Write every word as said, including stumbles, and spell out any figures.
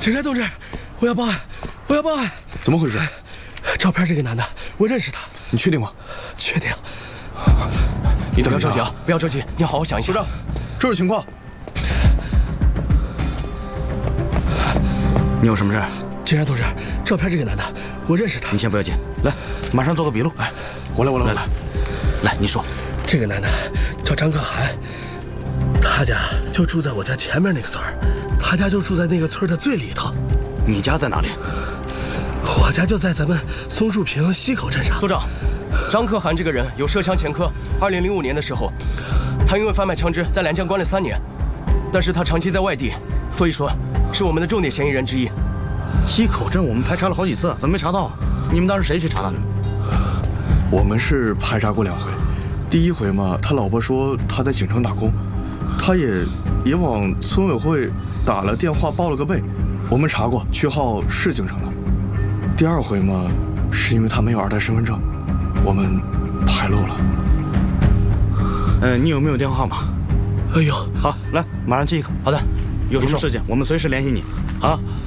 警察同志，我要报案，我要报案！ 怎么回事？ 照片这个男的，我认识他。 你确定吗？ 确定。 你不要着急啊，不要着急，你好好想一想。 首长，这是情况。 你有什么事？ 警察同志，照片这个男的，我认识他。 你先不要紧，来，马上做个笔录。 哎，我来，我来， 来来，来，你说。 这个男的叫张可汗，他家就住在我家前面那个村儿，他家就住在那个村的最里头。 你家在哪里？ 我家就在咱们松树坪西口镇上。 所长，张可汗这个人有涉枪前科。二零零五年的时候，他因为贩卖枪支在兰江关了三年，但是他长期在外地，所以说是我们的重点嫌疑人之一。 西口镇我们排查了好几次，怎么没查到？你们当时谁去查的？ 我们是排查过两回，第一回嘛，他老婆说他在景城打工，他也也往村委会打了电话报了个备，我们查过，区号是景城的。第二回嘛，是因为他没有二代身份证，我们排漏了。 呃，你有没有电话号码？ 哎呦， 好，来，马上记一个。 好的， 有什么事情我们随时联系你。啊。